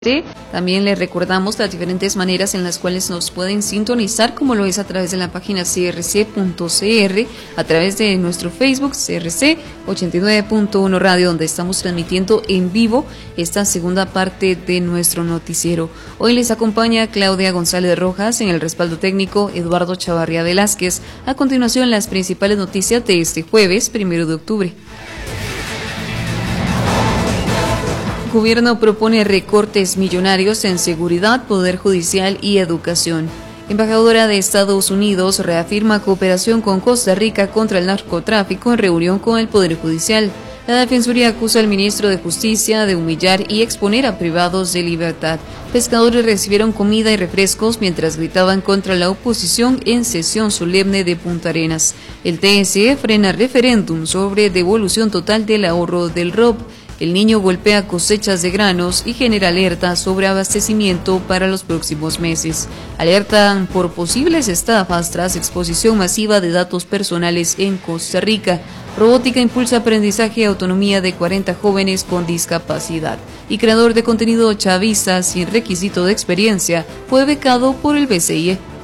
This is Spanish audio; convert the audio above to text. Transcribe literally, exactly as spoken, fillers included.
También les recordamos las diferentes maneras en las cuales nos pueden sintonizar, como lo es a través de la página c r c punto c r, a través de nuestro Facebook C R C ochenta y nueve punto uno Radio, donde estamos transmitiendo en vivo esta segunda parte de nuestro noticiero. Hoy les acompaña Claudia González Rojas, en el respaldo técnico Eduardo Chavarría Velázquez. A continuación, las principales noticias de este jueves, primero de octubre. Gobierno propone recortes millonarios en seguridad, poder judicial y educación. Embajadora de Estados Unidos reafirma cooperación con Costa Rica contra el narcotráfico en reunión con el Poder Judicial. La Defensoría acusa al ministro de Justicia de humillar y exponer a privados de libertad. Pescadores recibieron comida y refrescos mientras gritaban contra la oposición en sesión solemne de Punta Arenas. El T S E frena referéndum sobre devolución total del ahorro del R O P. El Niño golpea cosechas de granos y genera alerta sobre abastecimiento para los próximos meses. Alertan por posibles estafas tras exposición masiva de datos personales en Costa Rica. Robótica impulsa aprendizaje y autonomía de cuarenta jóvenes con discapacidad. Y creador de contenido chavista sin requisito de experiencia fue becado por el B C I E.